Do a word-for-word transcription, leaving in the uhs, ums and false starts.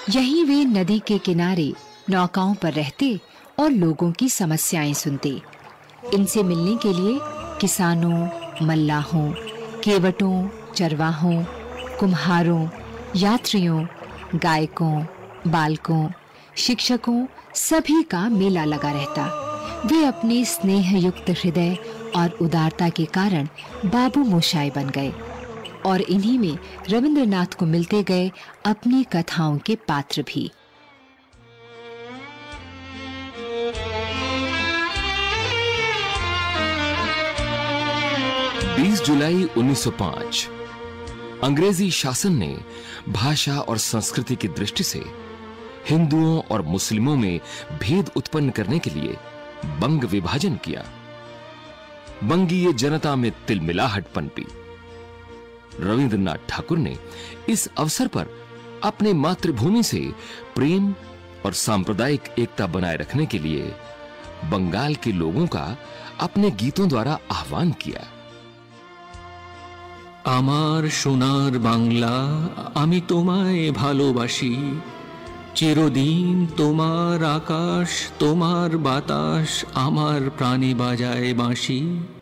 यहीं वे नदी के किनारे नौकाओं पर रहते और लोगों की समस्याएं सुनते। इनसे मिलने के लिए किसानों, मल्लाहों, केवटों, चरवाहों, कुम्हारों, यात्रियों, गायकों, बालकों, शिक्षकों सभी का मेला लगा रहता। वे अपने स्नेह युक्त हृदय और उदारता के कारण बाबू मोशाय बन गए और इन्हीं में रविंद्रनाथ को मिलते गए अपनी कथाओं के पात्र भी। बीस जुलाई उन्नीस सौ पाँच अंग्रेजी शासन ने भाषा और संस्कृति की दृष्टि से हिंदुओं और मुस्लिमों में भेद उत्पन्न करने के लिए बंग विभाजन किया। बंगीय जनता में तिलमिलाहट पनपी। रविंद्रनाथ ठाकुर ने इस अवसर पर अपने मातृभूमि से प्रेम और सांप्रदायिक एकता बनाए रखने के लिए बंगाल के लोगों का अपने गीतों द्वारा आह्वान किया। आमार सोनार बांगला आमी तोमाय भालोबासी, चिरदिन तोमार आकाश तोमार बातास आमार प्राणे बाजाय बांशी।